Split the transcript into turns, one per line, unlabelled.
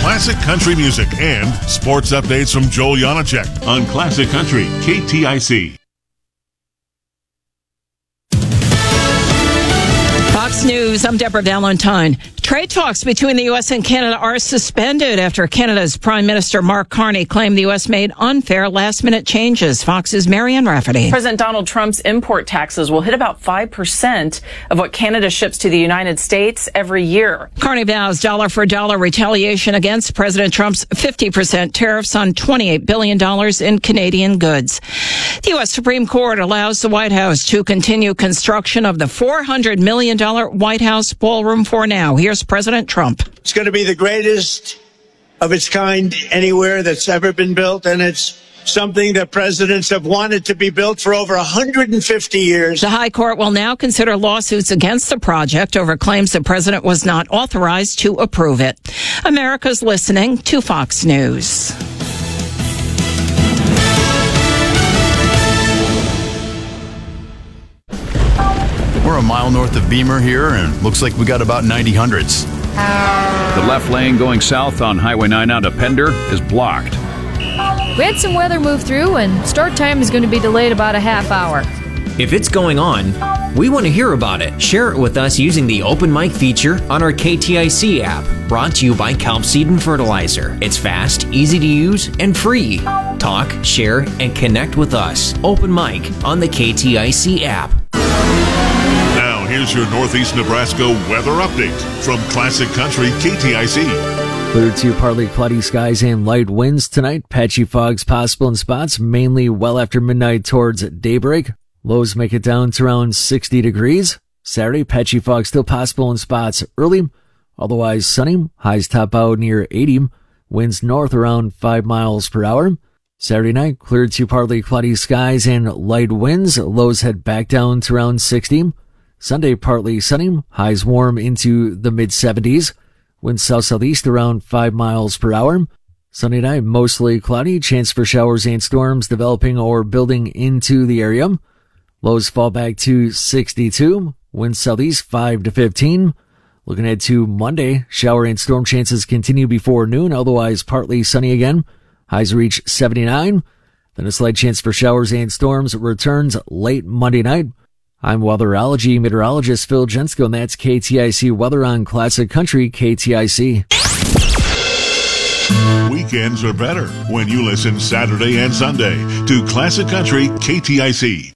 classic country music and sports updates from Joel Janacek on Classic Country KTIC.
Fox News, I'm Deborah Valentine. Trade talks between the U.S. and Canada are suspended after Canada's Prime Minister Mark Carney claimed the U.S. made unfair last-minute changes. Fox's Marianne Rafferty.
President Donald Trump's import taxes will hit about 5% of what Canada ships to the United States every year.
Carney vows dollar-for-dollar retaliation against President Trump's 50% tariffs on $28 billion in Canadian goods. The U.S. Supreme Court allows the White House to continue construction of the $400 million White House ballroom for now. Here's President Trump.
It's going to be the greatest of its kind anywhere that's ever been built, and it's something that presidents have wanted to be built for over 150 years.
The High Court will now consider lawsuits against the project over claims the president was not authorized to approve it. America's listening to Fox News.
We're a mile north of Beamer here, and looks like we got about 90 hundredths.
The left lane going south on Highway 9 out of Pender is blocked.
We had some weather move through, and start time is going to be delayed about a half hour.
If it's going on, we want to hear about it. Share it with us using the Open Mic feature on our KTIC app, brought to you by Kelp Seed and Fertilizer. It's fast, easy to use, and free. Talk, share, and connect with us. Open Mic on the KTIC app.
Now, here's your Northeast Nebraska weather update from Classic Country KTIC.
Clear to partly cloudy skies and light winds tonight. Patchy fogs possible in spots, mainly well after midnight towards daybreak. Lows make it down to around 60 degrees. Saturday, patchy fog still possible in spots early. Otherwise sunny. Highs top out near 80. Winds north around 5 miles per hour. Saturday night, clear to partly cloudy skies and light winds. Lows head back down to around 60. Sunday, partly sunny. Highs warm into the mid-70s. Winds south-southeast around 5 miles per hour. Sunday night, mostly cloudy. Chance for showers and storms developing or building into the area. Lows fall back to 62. Winds southeast 5 to 15. Looking ahead to Monday, shower and storm chances continue before noon. Otherwise, partly sunny again. Highs reach 79. Then a slight chance for showers and storms returns late Monday night. I'm weatherology meteorologist Phil Jensko, and that's KTIC weather on Classic Country KTIC.
Weekends are better when you listen Saturday and Sunday to Classic Country KTIC.